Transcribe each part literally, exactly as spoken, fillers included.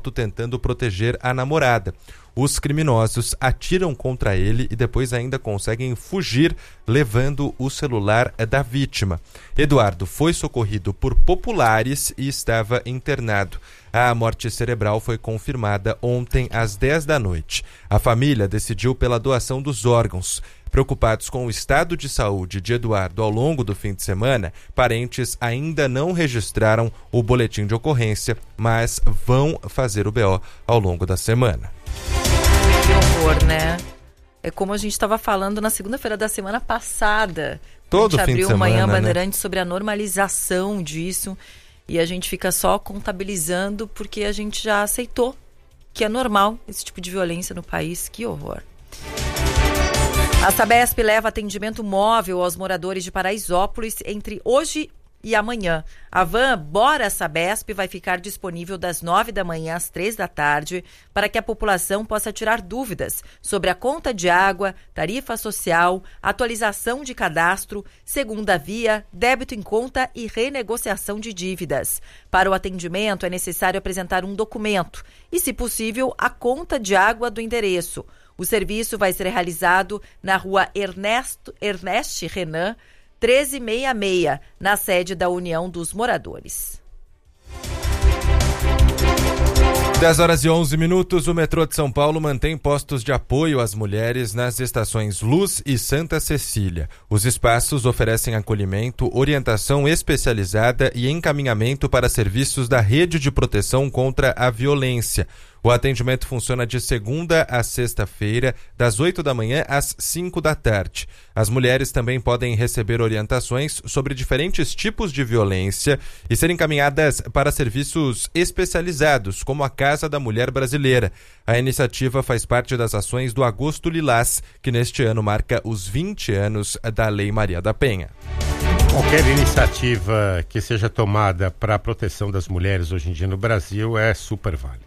quarto tentando proteger a namorada. Os criminosos atiram contra ele e depois ainda conseguem fugir, levando o celular da vítima. Eduardo foi socorrido por populares e estava internado. A morte cerebral foi confirmada ontem às dez da noite. A família decidiu pela doação dos órgãos. Preocupados com o estado de saúde de Eduardo ao longo do fim de semana, parentes ainda não registraram o boletim de ocorrência, mas vão fazer o B O ao longo da semana. Que horror, né? É como a gente estava falando na segunda-feira da semana passada. Todo a gente fim de abriu semana, Manhã né? Bandeirante sobre a normalização disso e a gente fica só contabilizando porque a gente já aceitou que é normal esse tipo de violência no país. Que horror. A Sabesp leva atendimento móvel aos moradores de Paraisópolis entre hoje e amanhã. A van Bora Sabesp vai ficar disponível das nove da manhã às três da tarde para que a população possa tirar dúvidas sobre a conta de água, tarifa social, atualização de cadastro, segunda via, débito em conta e renegociação de dívidas. Para o atendimento é necessário apresentar um documento e, se possível, a conta de água do endereço. O serviço vai ser realizado na rua Ernesto, Ernest Renan, treze sessenta e seis, na sede da União dos Moradores. dez horas e onze minutos, o metrô de São Paulo mantém postos de apoio às mulheres nas estações Luz e Santa Cecília. Os espaços oferecem acolhimento, orientação especializada e encaminhamento para serviços da rede de proteção contra a violência. O atendimento funciona de segunda a sexta-feira, das oito da manhã às cinco da tarde. As mulheres também podem receber orientações sobre diferentes tipos de violência e serem encaminhadas para serviços especializados, como a Casa da Mulher Brasileira. A iniciativa faz parte das ações do Agosto Lilás, que neste ano marca os vinte anos da Lei Maria da Penha. Qualquer iniciativa que seja tomada para a proteção das mulheres hoje em dia no Brasil é super válida.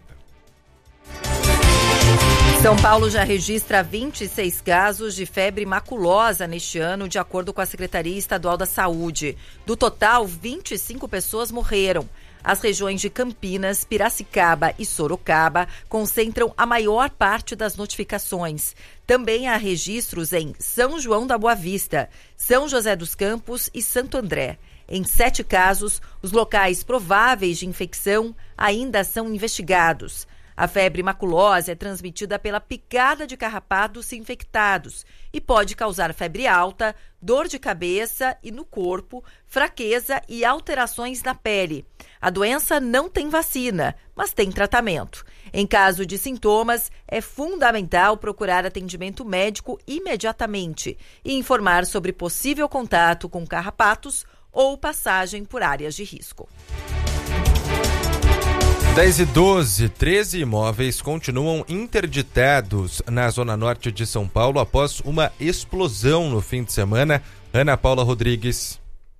São Paulo já registra vinte e seis casos de febre maculosa neste ano, de acordo com a Secretaria Estadual da Saúde. Do total, vinte e cinco pessoas morreram. As regiões de Campinas, Piracicaba e Sorocaba concentram a maior parte das notificações. Também há registros em São João da Boa Vista, São José dos Campos e Santo André. Em sete casos, os locais prováveis de infecção ainda são investigados. A febre maculosa é transmitida pela picada de carrapatos infectados e pode causar febre alta, dor de cabeça e no corpo, fraqueza e alterações na pele. A doença não tem vacina, mas tem tratamento. Em caso de sintomas, é fundamental procurar atendimento médico imediatamente e informar sobre possível contato com carrapatos ou passagem por áreas de risco. dez e doze, treze imóveis continuam interditados na zona norte de São Paulo após uma explosão no fim de semana. Ana Paula Rodrigues.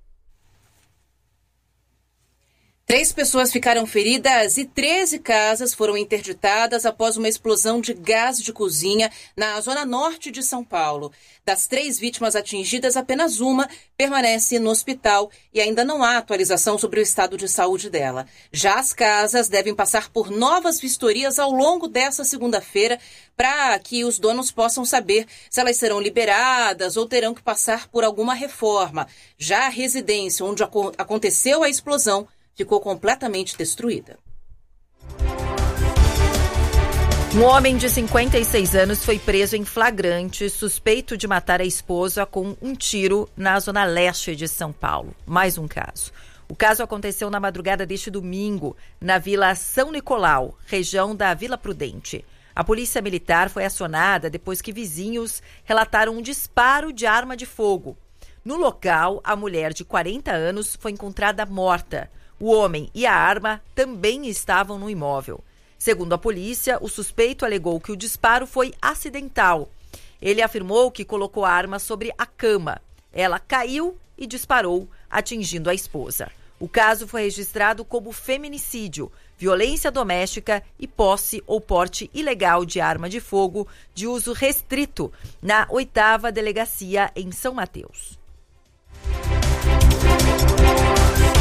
Três pessoas ficaram feridas e treze casas foram interditadas após uma explosão de gás de cozinha na zona norte de São Paulo. Das três vítimas atingidas, apenas uma permanece no hospital e ainda não há atualização sobre o estado de saúde dela. Já as casas devem passar por novas vistorias ao longo dessa segunda-feira para que os donos possam saber se elas serão liberadas ou terão que passar por alguma reforma. Já a residência onde aconteceu a explosão ficou completamente destruída. Um homem de cinquenta e seis anos foi preso em flagrante, suspeito de matar a esposa com um tiro na zona leste de São Paulo. Mais um caso. O caso aconteceu na madrugada deste domingo, na Vila São Nicolau, região da Vila Prudente. A polícia militar foi acionada depois que vizinhos relataram um disparo de arma de fogo. No local, a mulher de quarenta anos foi encontrada morta. O homem e a arma também estavam no imóvel. Segundo a polícia, o suspeito alegou que o disparo foi acidental. Ele afirmou que colocou a arma sobre a cama. Ela caiu e disparou, atingindo a esposa. O caso foi registrado como feminicídio, violência doméstica e posse ou porte ilegal de arma de fogo de uso restrito na oitava Delegacia em São Mateus.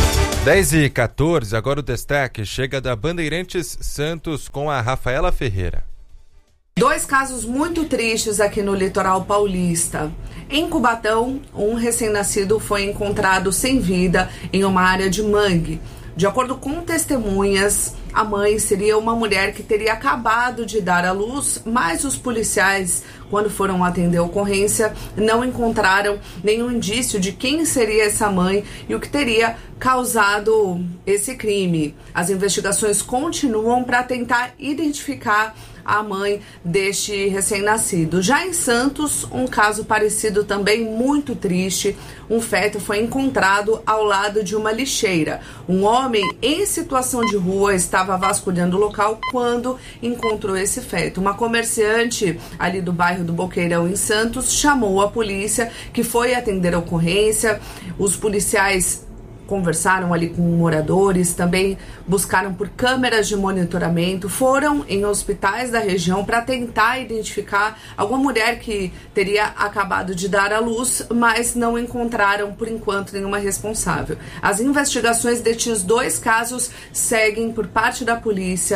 dez e quatorze, agora o destaque chega da Bandeirantes Santos com a Rafaela Ferreira. Dois casos muito tristes aqui no litoral paulista. Em Cubatão, um recém-nascido foi encontrado sem vida em uma área de mangue. De acordo com testemunhas, a mãe seria uma mulher que teria acabado de dar à luz, mas os policiais, quando foram atender a ocorrência, não encontraram nenhum indício de quem seria essa mãe e o que teria causado esse crime. As investigações continuam para tentar identificar a mãe deste recém-nascido. Já em Santos, um caso parecido também muito triste. Um feto foi encontrado ao lado de uma lixeira. Um homem em situação de rua estava vasculhando o local quando encontrou esse feto. Uma comerciante ali do bairro do Boqueirão, em Santos, chamou a polícia, que foi atender a ocorrência. Os policiais conversaram ali com moradores, também buscaram por câmeras de monitoramento, foram em hospitais da região para tentar identificar alguma mulher que teria acabado de dar à luz, mas não encontraram, por enquanto, nenhuma responsável. As investigações destes dois casos seguem por parte da polícia.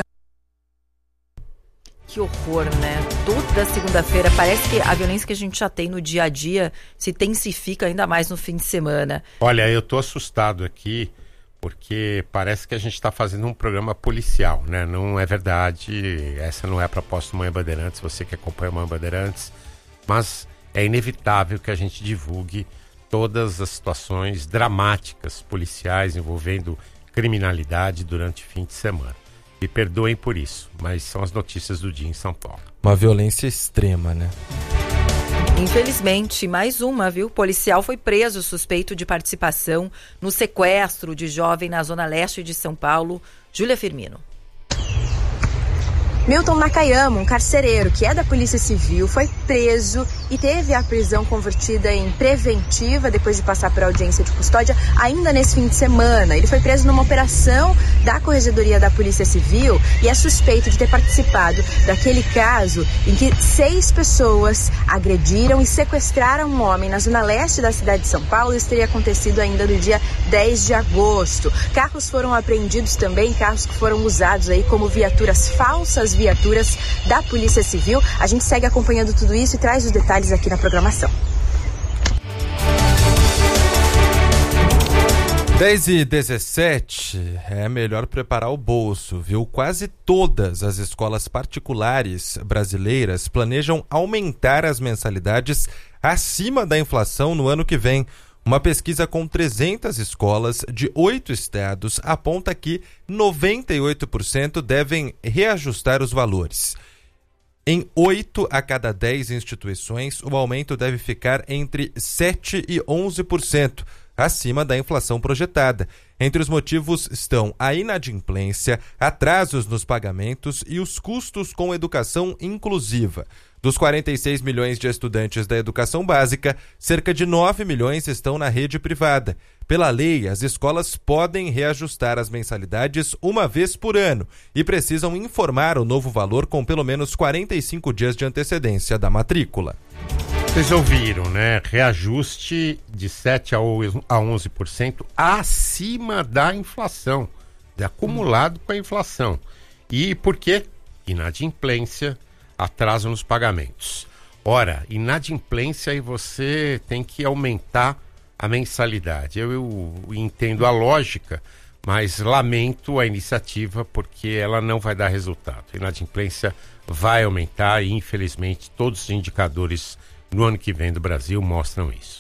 Que horror, né? Toda segunda-feira parece que a violência que a gente já tem no dia a dia se intensifica ainda mais no fim de semana. Olha, eu tô assustado aqui porque parece que a gente está fazendo um programa policial, né? Não é verdade, essa não é a proposta do Manhã Bandeirantes, você que acompanha o Manhã Bandeirantes, mas é inevitável que a gente divulgue todas as situações dramáticas policiais envolvendo criminalidade durante o fim de semana. Me perdoem por isso, mas são as notícias do dia em São Paulo. Uma violência extrema, né? Infelizmente, mais uma, viu? O policial foi preso suspeito de participação no sequestro de jovem na zona leste de São Paulo. Júlia Firmino. Milton Nakayama, um carcereiro que é da Polícia Civil, foi preso e teve a prisão convertida em preventiva depois de passar por audiência de custódia ainda nesse fim de semana. Ele foi preso numa operação da Corregedoria da Polícia Civil e é suspeito de ter participado daquele caso em que seis pessoas agrediram e sequestraram um homem na zona leste da cidade de São Paulo. Isso teria acontecido ainda no dia dez de agosto. Carros foram apreendidos também, carros que foram usados aí como viaturas falsas, viaturas da Polícia Civil. A gente segue acompanhando tudo isso e traz os detalhes aqui na programação. dez e dezessete, é melhor preparar o bolso, viu? Quase todas as escolas particulares brasileiras planejam aumentar as mensalidades acima da inflação no ano que vem. Uma pesquisa com trezentas escolas de oito estados aponta que noventa e oito por cento devem reajustar os valores. Em oito a cada dez instituições, o aumento deve ficar entre sete e onze por cento, acima da inflação projetada. Entre os motivos estão a inadimplência, atrasos nos pagamentos e os custos com educação inclusiva. Dos quarenta e seis milhões de estudantes da educação básica, cerca de nove milhões estão na rede privada. Pela lei, as escolas podem reajustar as mensalidades uma vez por ano e precisam informar o novo valor com pelo menos quarenta e cinco dias de antecedência da matrícula. Vocês ouviram, né? Reajuste de sete a onze por cento acima da inflação, de acumulado com a inflação. E por quê? Inadimplência, atraso nos pagamentos. Ora, inadimplência e você tem que aumentar a mensalidade. Eu, eu entendo a lógica, mas lamento a iniciativa porque ela não vai dar resultado. A inadimplência vai aumentar e, infelizmente, todos os indicadores no ano que vem do Brasil mostram isso.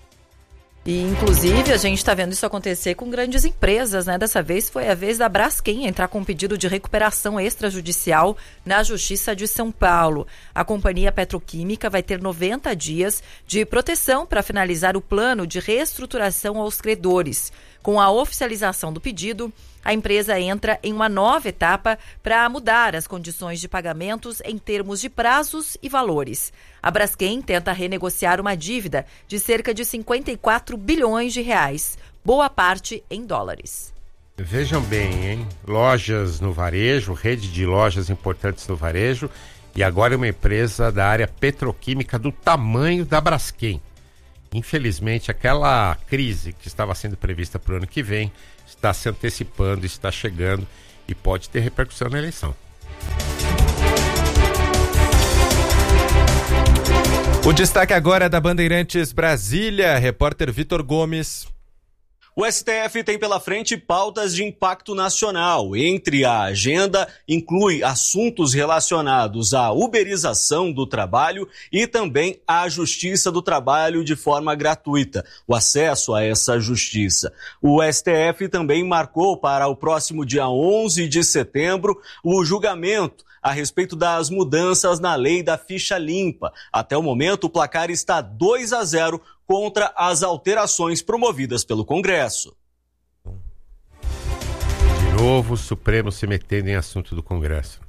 E, inclusive, a gente está vendo isso acontecer com grandes empresas, né? Dessa vez foi a vez da Braskem entrar com um pedido de recuperação extrajudicial na Justiça de São Paulo. A companhia petroquímica vai ter noventa dias de proteção para finalizar o plano de reestruturação aos credores. Com a oficialização do pedido, a empresa entra em uma nova etapa para mudar as condições de pagamentos em termos de prazos e valores. A Braskem tenta renegociar uma dívida de cerca de cinquenta e quatro bilhões de reais, boa parte em dólares. Vejam bem, hein? Lojas no varejo, rede de lojas importantes no varejo, e agora é uma empresa da área petroquímica do tamanho da Braskem. Infelizmente, aquela crise que estava sendo prevista para o ano que vem está se antecipando, está chegando e pode ter repercussão na eleição. O destaque agora é da Bandeirantes Brasília, repórter Vitor Gomes. O S T F tem pela frente pautas de impacto nacional. Entre a agenda, inclui assuntos relacionados à uberização do trabalho e também à justiça do trabalho de forma gratuita, o acesso a essa justiça. O S T F também marcou para o próximo dia onze de setembro o julgamento a respeito das mudanças na lei da ficha limpa. Até o momento, o placar está dois a zero contra as alterações promovidas pelo Congresso. De novo, o Supremo se metendo em assunto do Congresso.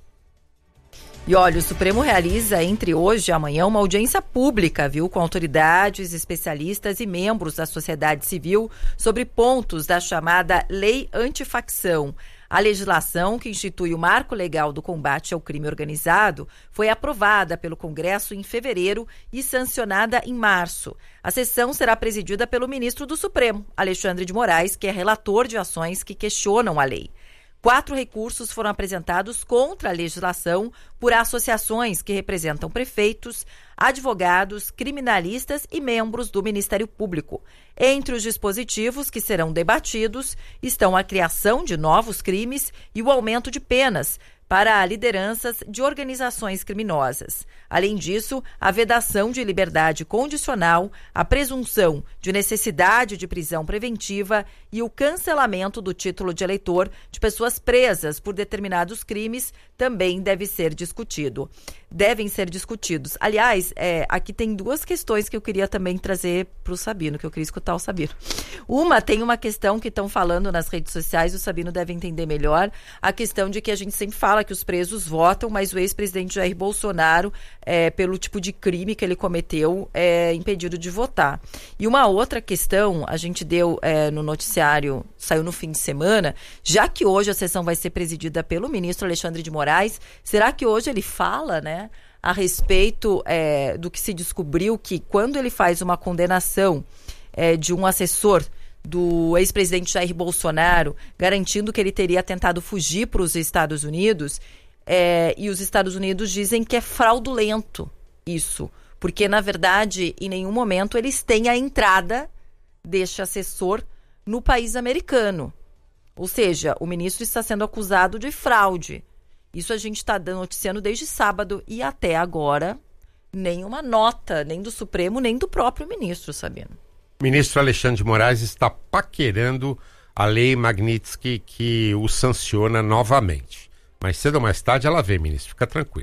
E olha, o Supremo realiza entre hoje e amanhã uma audiência pública, viu, com autoridades, especialistas e membros da sociedade civil sobre pontos da chamada Lei Antifacção. A legislação que institui o marco legal do combate ao crime organizado foi aprovada pelo Congresso em fevereiro e sancionada em março. A sessão será presidida pelo ministro do Supremo, Alexandre de Moraes, que é relator de ações que questionam a lei. Quatro recursos foram apresentados contra a legislação por associações que representam prefeitos, advogados, criminalistas e membros do Ministério Público. Entre os dispositivos que serão debatidos estão a criação de novos crimes e o aumento de penas para lideranças de organizações criminosas. Além disso, a vedação de liberdade condicional, a presunção de necessidade de prisão preventiva e o cancelamento do título de eleitor de pessoas presas por determinados crimes também deve ser discutido. Devem ser discutidos. Aliás, é, aqui tem duas questões que eu queria também trazer para o Sabino, que eu queria escutar o Sabino. Uma, tem uma questão que estão falando nas redes sociais, o Sabino deve entender melhor, a questão de que a gente sempre fala que os presos votam, mas o ex-presidente Jair Bolsonaro, é, pelo tipo de crime que ele cometeu, é impedido de votar. E uma outra questão, a gente deu é, no noticiário, saiu no fim de semana, já que hoje a sessão vai ser presidida pelo ministro Alexandre de Moraes, será que hoje ele fala, né, a respeito é, do que se descobriu, que quando ele faz uma condenação é, de um assessor do ex-presidente Jair Bolsonaro, garantindo que ele teria tentado fugir para os Estados Unidos, é, e os Estados Unidos dizem que é fraudulento isso, porque, na verdade, em nenhum momento eles têm a entrada deste assessor no país americano. Ou seja, o ministro está sendo acusado de fraude. Isso a gente está noticiando desde sábado e até agora nenhuma nota, nem do Supremo, nem do próprio ministro, Sabino. O ministro Alexandre de Moraes está paquerando a lei Magnitsky que o sanciona novamente. Mais cedo ou mais tarde ela vem, ministro, fica tranquilo.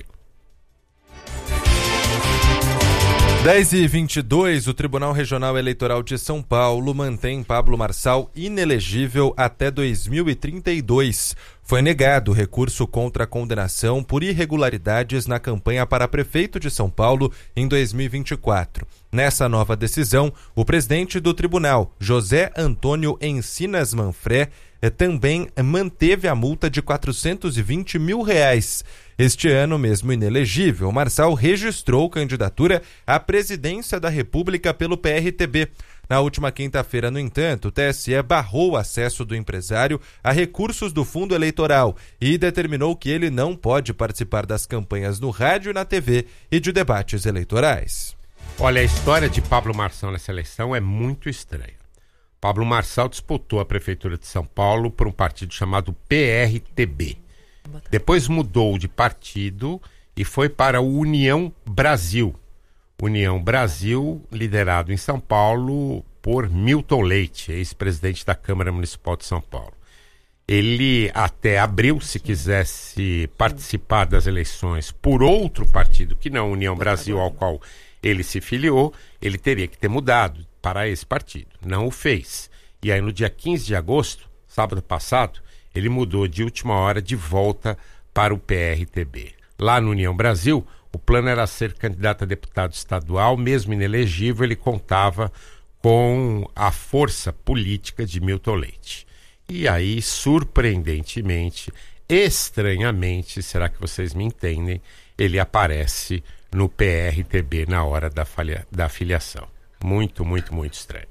dez e vinte e dois, o Tribunal Regional Eleitoral de São Paulo mantém Pablo Marçal inelegível até dois mil e trinta e dois. Foi negado o recurso contra a condenação por irregularidades na campanha para prefeito de São Paulo em dois mil e vinte e quatro. Nessa nova decisão, o presidente do tribunal, José Antônio Encinas Manfré, também manteve a multa de quatrocentos e vinte mil reais. Este ano, mesmo inelegível, Marçal registrou candidatura à presidência da República pelo P R T B. Na última quinta-feira, no entanto, o T S E barrou o acesso do empresário a recursos do fundo eleitoral e determinou que ele não pode participar das campanhas no rádio e na T V e de debates eleitorais. Olha, a história de Pablo Marçal nessa eleição é muito estranha. Pablo Marçal disputou a prefeitura de São Paulo por um partido chamado P R T B. Depois mudou de partido e foi para o União Brasil. União Brasil, liderado em São Paulo por Milton Leite, ex-presidente da Câmara Municipal de São Paulo. Ele até abriu, se quisesse participar das eleições por outro partido, que não a União Brasil, ao qual ele se filiou, ele teria que ter mudado para esse partido. Não o fez. E aí no dia quinze de agosto, sábado passado, ele mudou de última hora de volta para o P R T B. Lá no União Brasil, o plano era ser candidato a deputado estadual, mesmo inelegível, ele contava com a força política de Milton Leite. E aí, surpreendentemente, estranhamente, será que vocês me entendem, ele aparece no P R T B na hora da, falha, da filiação. Muito, muito, muito estranho.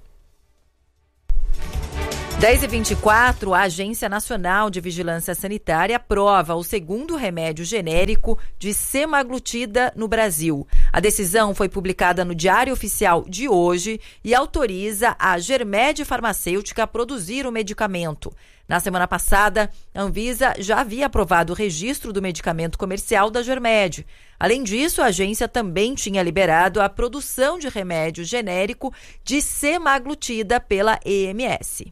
dez e vinte e quatro, a Agência Nacional de Vigilância Sanitária aprova o segundo remédio genérico de semaglutida no Brasil. A decisão foi publicada no Diário Oficial de hoje e autoriza a Germed Farmacêutica a produzir o medicamento. Na semana passada, a Anvisa já havia aprovado o registro do medicamento comercial da Germed. Além disso, a agência também tinha liberado a produção de remédio genérico de semaglutida pela E M S.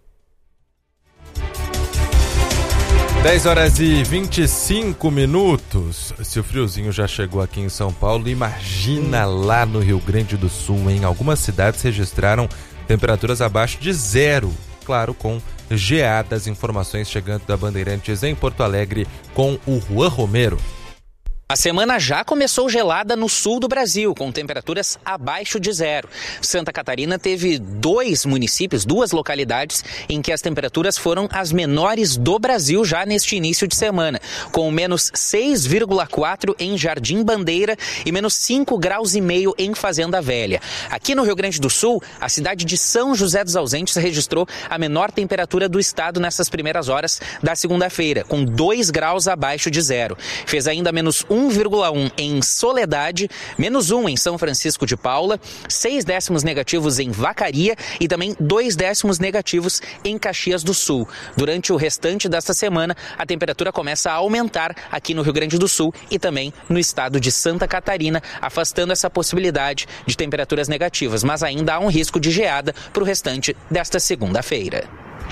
dez horas e vinte e cinco minutos. Se o friozinho já chegou aqui em São Paulo, imagina lá no Rio Grande do Sul, hein? Algumas cidades registraram temperaturas abaixo de zero. Claro, com geadas. Informações chegando da Bandeirantes em Porto Alegre com o Juan Romero. A semana já começou gelada no sul do Brasil, com temperaturas abaixo de zero. Santa Catarina teve dois municípios, duas localidades, em que as temperaturas foram as menores do Brasil já neste início de semana, com menos seis vírgula quatro em Jardim Bandeira e menos cinco graus e meio em Fazenda Velha. Aqui no Rio Grande do Sul, a cidade de São José dos Ausentes registrou a menor temperatura do estado nessas primeiras horas da segunda-feira, com dois graus abaixo de zero. Fez ainda menos um vírgula um em Soledade, menos um em São Francisco de Paula, seis décimos negativos em Vacaria e também dois décimos negativos em Caxias do Sul. Durante o restante desta semana, a temperatura começa a aumentar aqui no Rio Grande do Sul e também no estado de Santa Catarina, afastando essa possibilidade de temperaturas negativas, mas ainda há um risco de geada para o restante desta segunda-feira.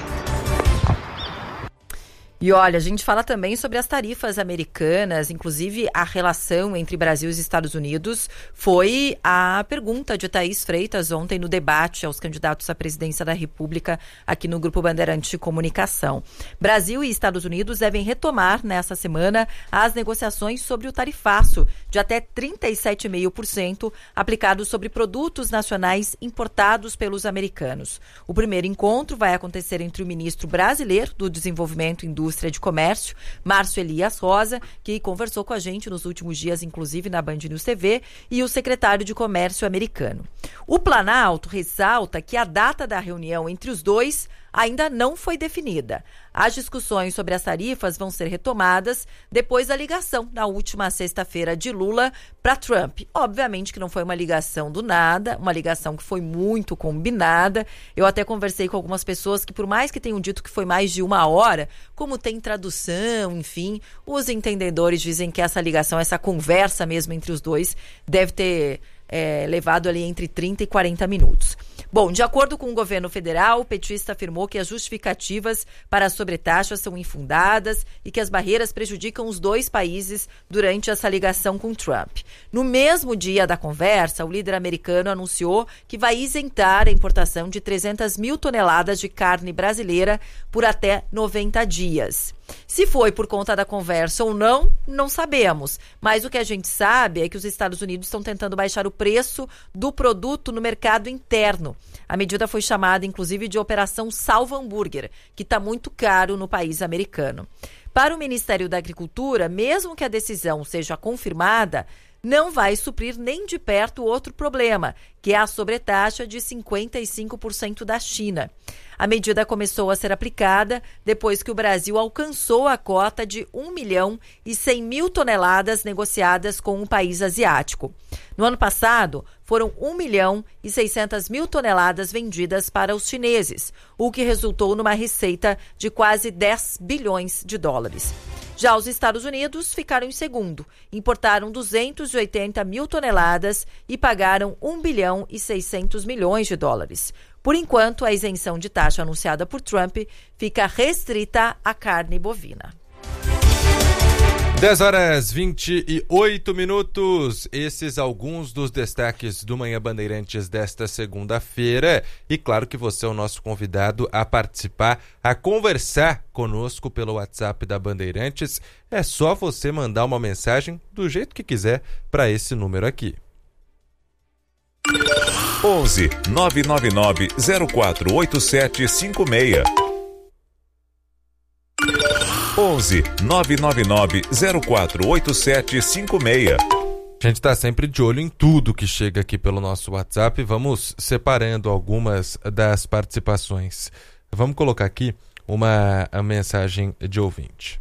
E olha, a gente fala também sobre as tarifas americanas, inclusive a relação entre Brasil e Estados Unidos foi a pergunta de Thaís Freitas ontem no debate aos candidatos à presidência da República aqui no Grupo Bandeirantes de Comunicação. Brasil e Estados Unidos devem retomar nessa semana as negociações sobre o tarifaço de até trinta e sete vírgula cinco por cento aplicado sobre produtos nacionais importados pelos americanos. O primeiro encontro vai acontecer entre o ministro brasileiro do Desenvolvimento e Indústria de Comércio, Márcio Elias Rosa, que conversou com a gente nos últimos dias, inclusive na Band News T V, e o secretário de Comércio americano. O Planalto ressalta que a data da reunião entre os dois ainda não foi definida. As discussões sobre as tarifas vão ser retomadas depois da ligação na última sexta-feira de Lula para Trump. Obviamente que não foi uma ligação do nada, uma ligação que foi muito combinada. Eu até conversei com algumas pessoas que, por mais que tenham dito que foi mais de uma hora, como tem tradução, enfim, os entendedores dizem que essa ligação, essa conversa mesmo entre os dois, deve ter é, levado ali entre trinta e quarenta minutos. Bom, de acordo com o governo federal, o petista afirmou que as justificativas para a sobretaxa são infundadas e que as barreiras prejudicam os dois países durante essa ligação com Trump. No mesmo dia da conversa, o líder americano anunciou que vai isentar a importação de trezentas mil toneladas de carne brasileira por até noventa dias. Se foi por conta da conversa ou não, não sabemos. Mas o que a gente sabe é que os Estados Unidos estão tentando baixar o preço do produto no mercado interno. A medida foi chamada, inclusive, de Operação Salva Hambúrguer, que está muito caro no país americano. Para o Ministério da Agricultura, mesmo que a decisão seja confirmada, não vai suprir nem de perto outro problema, que é a sobretaxa de cinquenta e cinco por cento da China. A medida começou a ser aplicada depois que o Brasil alcançou a cota de um milhão e cem mil toneladas negociadas com um país asiático. No ano passado, foram um milhão e seiscentas mil toneladas vendidas para os chineses, o que resultou numa receita de quase dez bilhões de dólares. Já os Estados Unidos ficaram em segundo, importaram duzentas e oitenta mil toneladas e pagaram um bilhão e seiscentos milhões de dólares. Por enquanto, a isenção de taxa anunciada por Trump fica restrita à carne bovina. dez horas e vinte e oito minutos, esses alguns dos destaques do Manhã Bandeirantes desta segunda-feira. E claro que você é o nosso convidado a participar, a conversar conosco pelo WhatsApp da Bandeirantes. É só você mandar uma mensagem do jeito que quiser para esse número aqui. onze nove nove nove zero quatro oito sete cinco seis. onze nove nove nove zero quatro oito sete cinco seis. A gente está sempre de olho em tudo que chega aqui pelo nosso WhatsApp. Vamos separando algumas das participações. Vamos colocar aqui uma a mensagem de ouvinte.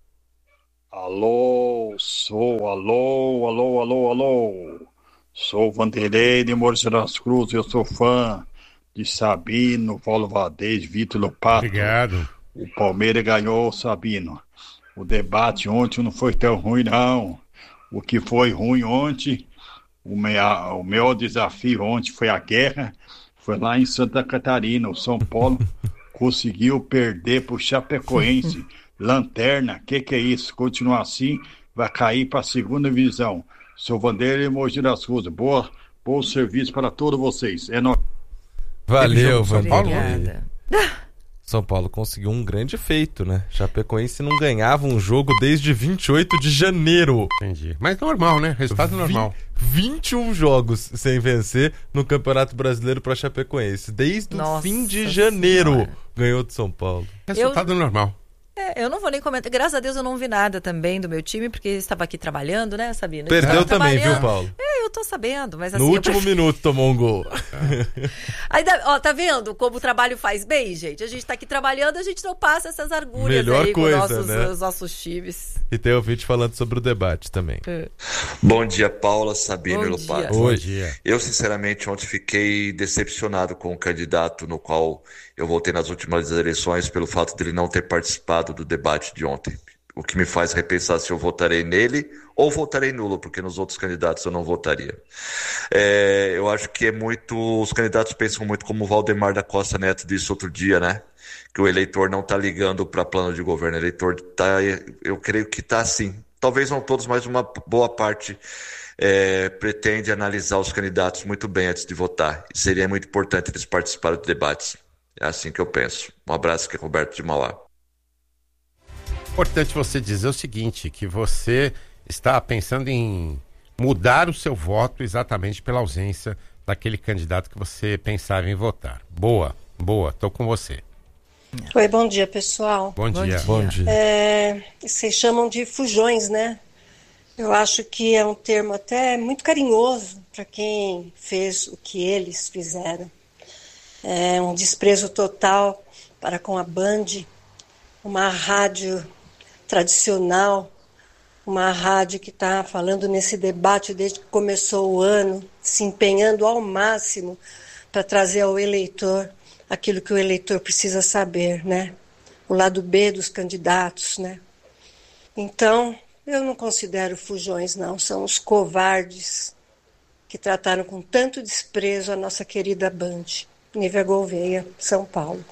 Alô, sou, alô, alô, alô, alô. Sou Vanderlei de Moura das Cruzes, eu sou fã de Sabino, Paulo Valdez, Vitor Lopato. Obrigado. O Palmeiras ganhou, Sabino. O debate ontem não foi tão ruim, não. O que foi ruim ontem, o meu, o meu desafio ontem foi a guerra, foi lá em Santa Catarina. O São Paulo conseguiu perder pro Chapecoense. Lanterna, que que é isso? Continua assim, vai cair para a segunda divisão. Sou Vanderlei Mogi das Cruzes. Boa, bom serviço para todos vocês. É nóis. Valeu, São Paulo. Obrigada. São Paulo conseguiu um grande feito, né? Chapecoense não ganhava um jogo desde vinte e oito de janeiro. Entendi. Mas normal, né? Resultado normal. vinte e um jogos sem vencer no Campeonato Brasileiro para Chapecoense. Desde Nossa o fim de janeiro Senhora. ganhou do São Paulo. Resultado normal. É, eu não vou nem comentar. Graças a Deus eu não vi nada também do meu time, porque estava aqui trabalhando, né, Sabino? Perdeu também, viu, Paulo? É, eu tô sabendo, mas assim... No eu último prefiro... minuto tomou um gol. Ainda, ó, tá vendo como o trabalho faz bem, gente? A gente tá aqui trabalhando, a gente não passa essas agulhas Melhor aí coisa, com nossos, né? os nossos times. E tem ouvinte falando sobre o debate também. É. Bom dia, Paula, Sabino Bom e Lopato. Oi. Dia. Eu, sinceramente, ontem fiquei decepcionado com o candidato no qual eu votei nas últimas eleições pelo fato dele não ter participado do debate de ontem. O que me faz repensar se eu votarei nele ou votarei nulo, porque nos outros candidatos eu não votaria. É, eu acho que é muito... Os candidatos pensam muito como o Valdemar da Costa Neto disse outro dia, né? Que o eleitor não está ligando para plano de governo. O eleitor está... Eu creio que está assim. Talvez não todos, mas uma boa parte é, pretende analisar os candidatos muito bem antes de votar. E seria muito importante eles participarem dos debates. É assim que eu penso. Um abraço, que é Roberto de Mauá. Importante você dizer o seguinte, que você está pensando em mudar o seu voto exatamente pela ausência daquele candidato que você pensava em votar. Boa, boa, estou com você. Oi, bom dia, pessoal. Bom, Bom dia. dia. Bom dia. É, vocês chamam de fujões, né? Eu acho que é um termo até muito carinhoso para quem fez o que eles fizeram. É um desprezo total para com a Band, uma rádio tradicional, uma rádio que está falando nesse debate desde que começou o ano, se empenhando ao máximo para trazer ao eleitor aquilo que o eleitor precisa saber, né? O lado B dos candidatos, né? Então, eu não considero fujões, não. São os covardes que trataram com tanto desprezo a nossa querida Band. Nívia Gouveia, São Paulo.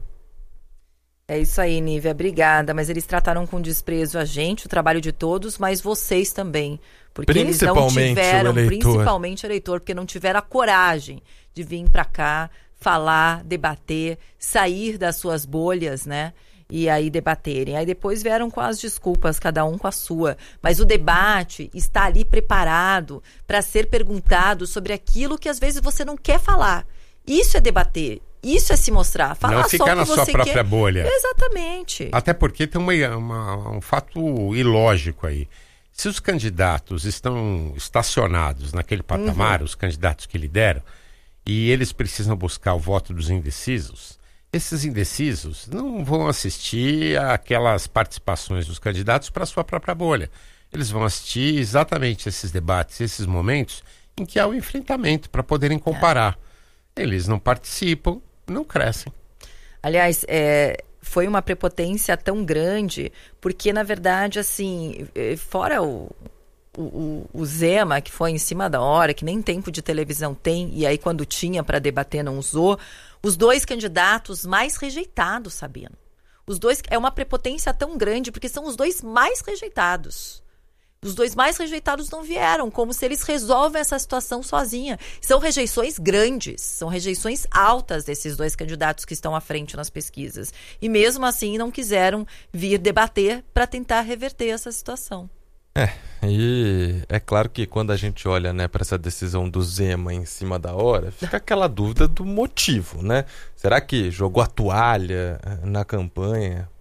É isso aí, Nívia, obrigada. Mas eles trataram com desprezo a gente, o trabalho de todos, mas vocês também. Porque eles não tiveram, o eleitor. principalmente o eleitor, porque não tiveram a coragem de vir para cá, falar, debater, sair das suas bolhas, né? E aí debaterem. Aí depois vieram com as desculpas, cada um com a sua. Mas o debate está ali preparado para ser perguntado sobre aquilo que às vezes você não quer falar. Isso é debater. Isso é se mostrar. Falar não ficar só o que na você sua própria quer. bolha. Exatamente. Até porque tem uma, uma, um fato ilógico aí. Se os candidatos estão estacionados naquele patamar, uhum. os candidatos que lideram, e eles precisam buscar o voto dos indecisos, esses indecisos não vão assistir aquelas participações dos candidatos para a sua própria bolha. Eles vão assistir exatamente esses debates, esses momentos em que há o enfrentamento para poderem comparar. É. Eles não participam, não crescem. Aliás, é, foi uma prepotência tão grande, porque, na verdade, assim, fora o, o, o Zema, que foi em cima da hora, que nem tempo de televisão tem, e aí quando tinha para debater não usou, os dois candidatos mais rejeitados, Sabino. Os dois, é uma prepotência tão grande, porque são os dois mais rejeitados. Os dois mais rejeitados não vieram, como se eles resolvem essa situação sozinha. São rejeições grandes, são rejeições altas desses dois candidatos que estão à frente nas pesquisas. E mesmo assim não quiseram vir debater para tentar reverter essa situação. É, e é claro que quando a gente olha, né, para essa decisão do Zema em cima da hora, fica aquela dúvida do motivo, né? Será que jogou a toalha na campanha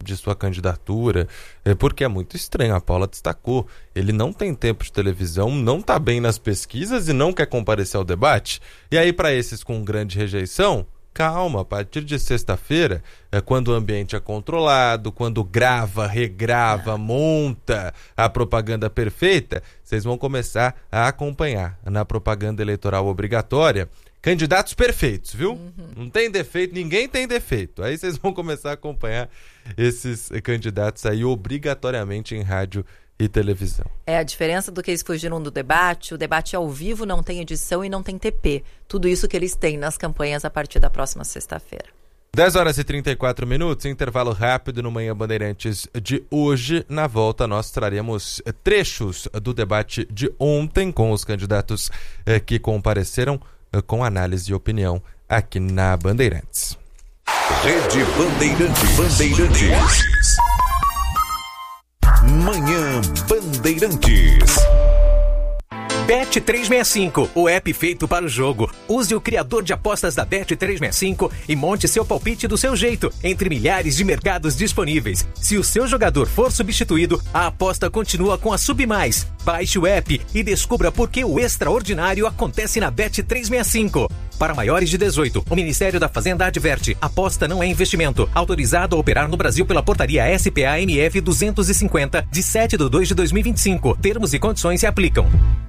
de sua candidatura, é, porque é muito estranho, a Paula destacou, ele não tem tempo de televisão, não está bem nas pesquisas e não quer comparecer ao debate. E aí, para esses com grande rejeição, calma, a partir de sexta-feira, é quando o ambiente é controlado, quando grava, regrava, monta a propaganda perfeita, vocês vão começar a acompanhar na propaganda eleitoral obrigatória candidatos perfeitos, viu? Uhum. Não tem defeito, ninguém tem defeito. Aí vocês vão começar a acompanhar esses candidatos aí obrigatoriamente em rádio e televisão. É a diferença do que eles fugiram do debate. O debate é ao vivo, não tem edição e não tem T P. Tudo isso que eles têm nas campanhas a partir da próxima sexta-feira. dez horas e trinta e quatro minutos, intervalo rápido no Manhã Bandeirantes de hoje. Na volta nós traremos trechos do debate de ontem com os candidatos eh, que compareceram eh, com análise e opinião aqui na Bandeirantes. Rede Bandeirantes. Bandeirantes. Manhã Bandeirantes. Bet trezentos e sessenta e cinco, o app feito para o jogo. Use o criador de apostas da Bet trezentos e sessenta e cinco e monte seu palpite do seu jeito, entre milhares de mercados disponíveis. Se o seu jogador for substituído, a aposta continua com a Submais. Baixe o app e descubra por que o extraordinário acontece na Bet trezentos e sessenta e cinco. Para maiores de dezoito, o Ministério da Fazenda adverte: aposta não é investimento. Autorizado a operar no Brasil pela portaria S P A M F duzentos e cinquenta, de sete de dois de dois mil e vinte e cinco. Termos e condições se aplicam.